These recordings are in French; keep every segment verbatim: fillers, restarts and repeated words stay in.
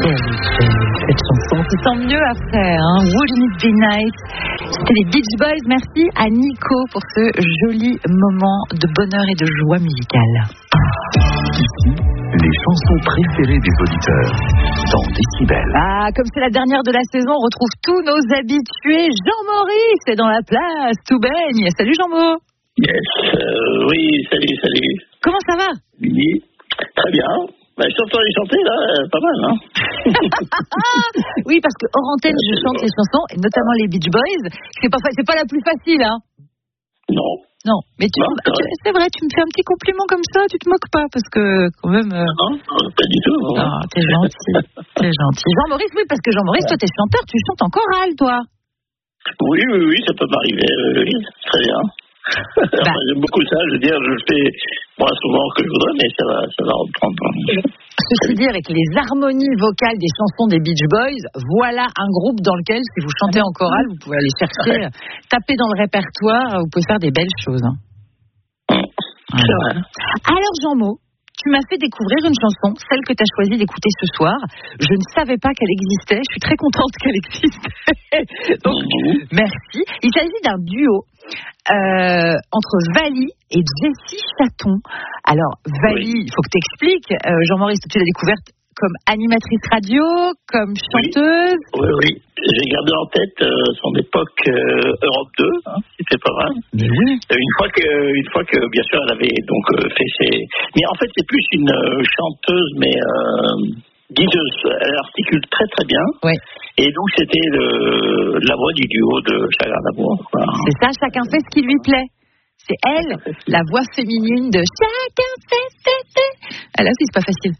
Cette chanson qui sent mieux après, hein. Wouldn't it be nice? C'était les Beach Boys. Merci à Nico pour ce joli moment de bonheur et de joie musicale. Ici, les chansons préférées des auditeurs dans Décibel. Ah, comme c'est la dernière de la saison, on retrouve tous nos habitués. Jean-Maurice est dans la place, tout baigne. Salut Jean-Mo. Yes, euh, oui, salut, salut. Comment ça va? Oui, très bien. Bah, je t'entends les chanter là, euh, pas mal, hein. Oui, parce que hors antenne, je chante les chansons, et notamment les Beach Boys. C'est pas, c'est pas la plus facile, hein. Non. Non, mais tu, non, tu, c'est vrai, tu me fais un petit compliment comme ça, tu te moques pas, parce que quand même. Euh... Non, non, pas du tout. Non, non t'es gentil, t'es gentil. Jean-Maurice, oui, parce que Jean-Maurice, toi, t'es chanteur, tu chantes en chorale, toi. Oui, oui, oui, ça peut m'arriver, euh, oui, très bien. Bah. Enfin, j'aime beaucoup ça, je veux dire, je le fais moins souvent que je voudrais, mais ça va, ça va reprendre. Ceci dit, avec les harmonies vocales des chansons des Beach Boys, voilà un groupe dans lequel, si vous chantez en chorale, vous pouvez aller chercher, taper dans le répertoire, vous pouvez faire des belles choses. Hein. C'est vrai. Alors, Jean-Mo, tu m'as fait découvrir une chanson, celle que tu as choisi d'écouter ce soir. Je ne savais pas qu'elle existait. Je suis très contente qu'elle existait. Donc, mmh. merci. Il s'agit d'un duo euh, entre Vali et Jessie Chaton. Alors, Vali, il oui. faut que tu expliques. Euh, Jean-Maurice, tu l'as découverte comme animatrice radio, comme chanteuse. Oui, oui. oui. J'ai gardé en tête euh, son époque euh, Europe deux, hein, c'était pas mal. Mais oui. Une fois que, une fois que, bien sûr, elle avait donc euh, fait ses. Mais en fait, c'est plus une euh, chanteuse, mais euh, diseuse. Elle articule très très bien. Oui. Et donc c'était le, la voix du duo de Chagrin d'amour. Quoi. C'est ça, chacun fait ce qui lui plaît. C'est elle, la voix féminine de chacun fait, fait, fait. Ah là aussi, c'est pas facile.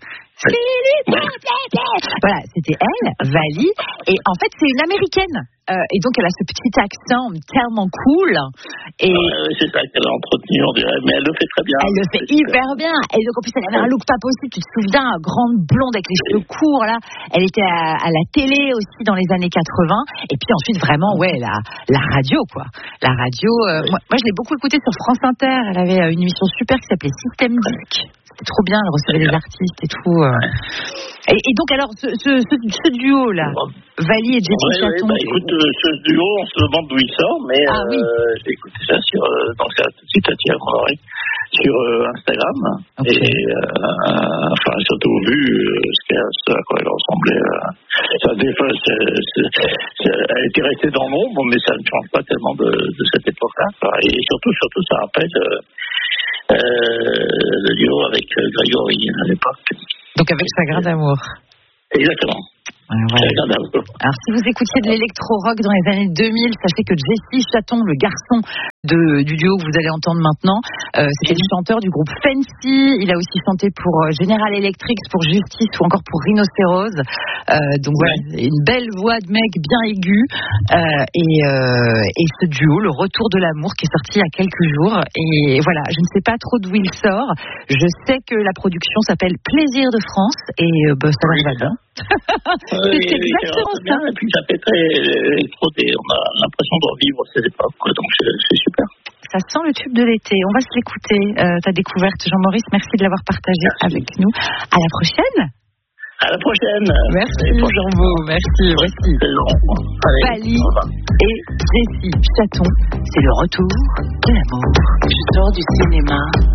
Voilà, c'était elle, Vali, et en fait c'est une américaine, euh, et donc elle a ce petit accent tellement cool, et ouais, c'est ça qu'elle a entretenu, on dirait, mais elle le fait très bien. Elle le fait hyper bien, et donc en plus elle avait un look pas possible, tu te souviens, grande blonde avec les cheveux courts là, elle était à, à la télé aussi dans les années quatre-vingts, et puis ensuite vraiment ouais la, la radio quoi, la radio, euh, moi, moi je l'ai beaucoup écoutée sur France Inter, elle avait une émission super qui s'appelait Système Disque. C'était trop bien, elle recevait des artistes et tout. Euh. Et, et donc, alors, ce, ce, ce, ce duo-là, Vali et Jessie ouais, Chaton. Ouais, bah, écoute, euh, ce duo, on se demande d'où il sort, mais ah, euh, oui. j'ai écouté ça sur, euh, donc ça, tout de suite, attire mon oreille, sur euh, Instagram. Okay. Et, euh, enfin, surtout vu euh, ce, ce à quoi elle ressemblait. Euh, ça, des fois, c'est, c'est, c'est, elle était restée dans l'ombre, mais ça ne change pas tellement de, de cette époque-là. Quoi. Et surtout, surtout, ça rappelle. Euh, Euh, le duo avec euh, Grégory à l'époque. Donc avec Chagrin d'amour. Exactement. Ouais, ouais. Alors si vous écoutiez de l'électro-rock dans les années deux mille, sachez que Jessie Chaton, le garçon de, du duo que vous allez entendre maintenant, euh, c'était le chanteur du groupe Fancy. Il a aussi chanté pour General Electric, pour Justice ou encore pour Rhinocéros. Euh, donc voilà, ouais. Une belle voix de mec bien aiguë. Euh, et, euh, et ce duo, le retour de l'amour, qui est sorti il y a quelques jours. Et voilà, je ne sais pas trop d'où il sort. Je sais que la production s'appelle Plaisir de France et euh, bah, ça va bien. Oui, c'est exactement ça. Et puis ça fait très électro, on a l'impression de revivre ces époques, quoi, donc c'est, c'est super. Ça sent le tube de l'été. On va se l'écouter. Euh, ta découverte, Jean-Maurice, merci de l'avoir partagé merci. Avec nous. À la prochaine. À la prochaine. Merci Jean-Mo, merci. Voici Vali et Jessie Chaton. C'est le retour de l'amour. Je sors du cinéma.